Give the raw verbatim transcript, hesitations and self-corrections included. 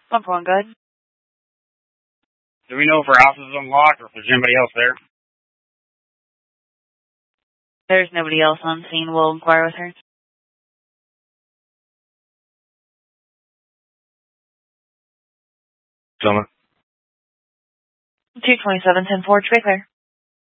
one for one, good. Do we know if her house is unlocked or if there's anybody else there? There's nobody else on scene. We'll inquire with her. Gentlemen. two twenty-seven ten four, to be clear.